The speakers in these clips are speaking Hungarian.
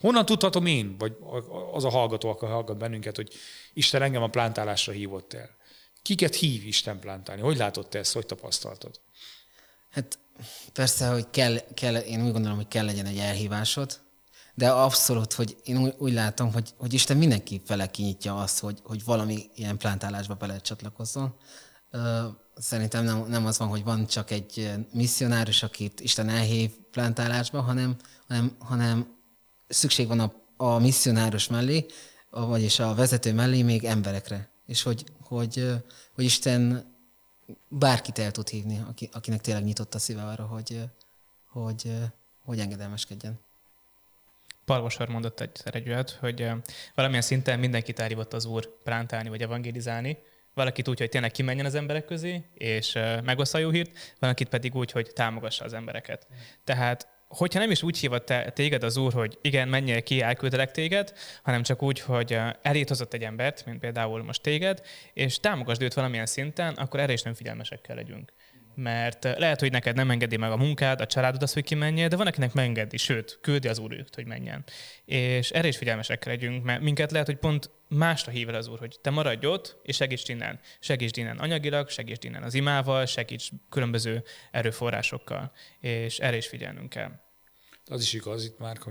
Honnan tudhatom én, vagy az a hallgató, aki hallgat bennünket, hogy Isten engem a plántálásra hívott el? Kiket hív Isten plántálni? Hogy látod te ezt, hogy tapasztaltad? Hát persze, hogy kell, én úgy gondolom, hogy kell legyen egy elhívásod, de abszolút, hogy én úgy látom, hogy Isten mindenki fele kinyitja azt, hogy valami ilyen plántálásba bele csatlakozzon. Szerintem nem az van, hogy van csak egy misszionárus, akit Isten elhív plántálásba, hanem szükség van a misszionárus mellé, vagyis a vezető mellé még emberekre. És hogy Isten bárkit el tud hívni, akinek tényleg nyitott a szíve arra, hogy engedelmeskedjen. Palvosar mondott egy olyat, hogy valamilyen szinten mindenkit elhívott az Úr plántálni vagy evangélizálni. Valakit úgy, hogy tényleg kimenjen az emberek közé, és megossza a jó hírt, valakit pedig úgy, hogy támogassa az embereket. Tehát, hogyha nem is úgy hívott téged az Úr, hogy igen, menjél ki, elküldelek téged, hanem csak úgy, hogy elét hozott egy embert, mint például most téged, és támogasd őt valamilyen szinten, akkor erre is nem figyelmesekkel legyünk. Mert lehet, hogy neked nem engedi meg a munkád, a családod az, hogy kimenjél, de van, akinek megengedi, sőt, küldi az Úr őt, hogy menjen. És erre is figyelmesek legyünk, mert minket lehet, hogy pont másra hív el az Úr, hogy te maradj ott, és segítsd innen anyagilag, segítsd innen az imával, segíts különböző erőforrásokkal, és erre is figyelnünk kell. Az is igaz, itt már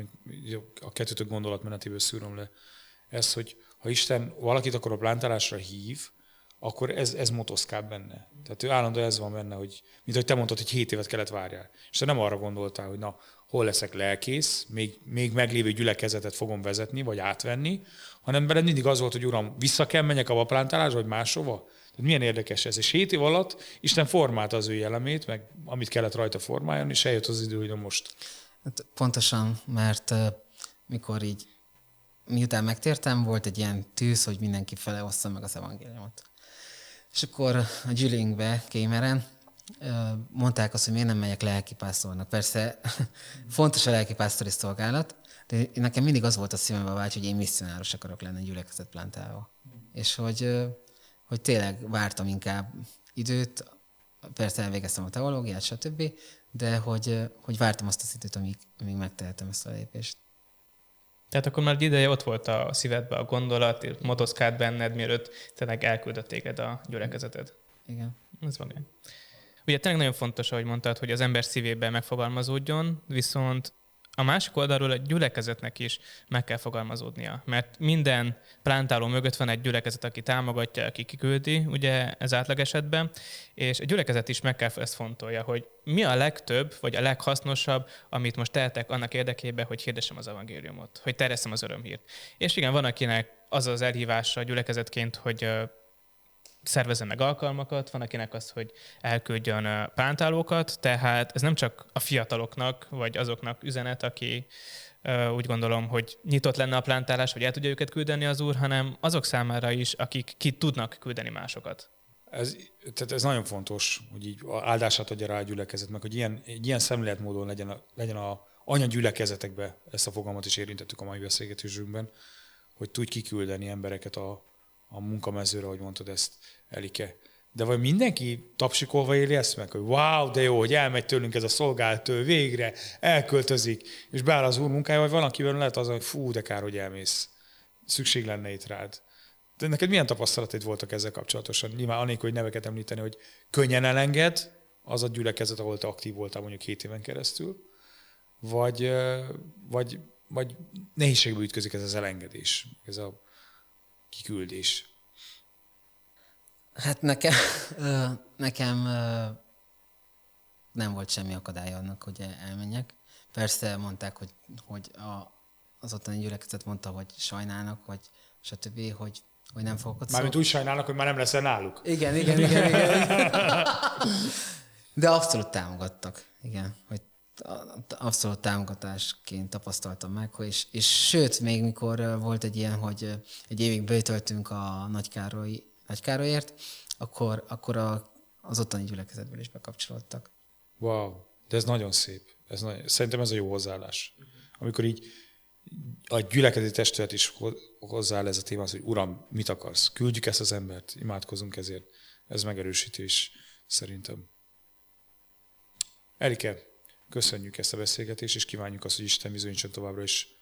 a kettőtök gondolatmenetéből szűröm le ez, hogy ha Isten valakit akkor a plántálásra hív, akkor ez motoszkál benne. Tehát ő állandóan ez van benne, hogy mint ahogy te mondtad, hogy 7 évet kellett várjál. És te nem arra gondoltál, hogy na, hol leszek lelkész, még meglévő gyülekezetet fogom vezetni, vagy átvenni, hanem beled mindig az volt, hogy Uram, vissza kell menjek a plántálásra, vagy máshova. Tehát milyen érdekes ez. És 7 év alatt Isten formálta az ő jellemét, meg amit kellett rajta formáljon, és eljött az idő, hogy most. Hát pontosan, mert mikor így, miután megtértem, volt egy ilyen tűz, hogy mindenki fele ossza meg az evangéliumot. És akkor a gyűlünkbe, Kémeren, mondták azt, hogy miért nem megyek lelkipásztornak. Persze fontos a lelkipásztori szolgálat, de nekem mindig az volt a szívemben vágy, hogy én misszionárus akarok lenni gyülekezet plántálva. És hogy tényleg vártam inkább időt, persze elvégeztem a teológiát, stb., de hogy vártam azt az időt, amíg megtehetem ezt a lépést. Tehát akkor már egy ideje ott volt a szívedben a gondolat, motoszkált benned, mielőtt tényleg elküldött téged a gyülekezeted. Igen. Ez van. Ugye tényleg nagyon fontos, ahogy mondtad, hogy az ember szívében megfogalmazódjon, viszont a másik oldalról a gyülekezetnek is meg kell fogalmazódnia, mert minden plántáló mögött van egy gyülekezet, aki támogatja, aki kiküldi, ugye ez átlag esetben, és a gyülekezet is meg kell ezt fontolja, hogy mi a legtöbb, vagy a leghasznosabb, amit most tehetek annak érdekében, hogy hirdessem az evangéliumot, hogy terjesszem az örömhírt. És igen, van akinek az az elhívása a gyülekezetként, hogy szervezzen meg alkalmakat, van akinek az, hogy elküldjön plántálókat, tehát ez nem csak a fiataloknak, vagy azoknak üzenet, aki úgy gondolom, hogy nyitott lenne a plántálás, hogy el tudja őket küldeni az Úr, hanem azok számára is, akik ki tudnak küldeni másokat. Tehát ez nagyon fontos, hogy így áldását adja rá a gyülekezetnek, hogy ilyen szemléletmódon legyen a anyagyülekezetekbe, ezt a fogalmat is érintettük a mai beszélgetésünkben, hogy tudj kiküldeni embereket a munkamezőre, ahogy mondtad ezt, Elike. De vagy mindenki tapsikolva éli ezt meg, hogy wow, de jó, hogy elmegy tőlünk ez a szolgáltő, végre elköltözik, és beáll az Úr munkája, vagy valakiben lehet az, hogy fú, de kár, hogy elmész. Szükség lenne itt rád. De neked milyen tapasztalataid voltak ezzel kapcsolatosan? Nyilván anélkül, hogy neveket említeni, hogy könnyen elenged az a gyülekezet, ahol te aktív voltál mondjuk 7 éven keresztül, vagy nehézségbe ütközik ez az elengedés, ez a kiküldés. Hát nekem nem volt semmi akadály annak, hogy elmenjek. Persze mondták, hogy az ottani gyülekezet mondta, hogy sajnálnak, vagy stb., hogy nem fogok ott Mármint úgy sajnálnak, hogy már nem leszel náluk. Igen. De abszolút támogattak. Igen, hogy abszolút támogatásként tapasztaltam meg, és sőt, még mikor volt egy ilyen, hogy egy évig bejtöltünk a Nagykárolyért, akkor az ottani gyülekezetből is bekapcsolódtak. Wow, de ez nagyon szép. Szerintem ez a jó hozzáállás. Amikor így a gyülekezeti testület is hozzááll ez a téma, hogy Uram, mit akarsz? Küldjük ezt az embert, imádkozunk ezért. Ez megerősítés szerintem. Erike, köszönjük ezt a beszélgetést, és kívánjuk azt, hogy Isten bizonyítson továbbra is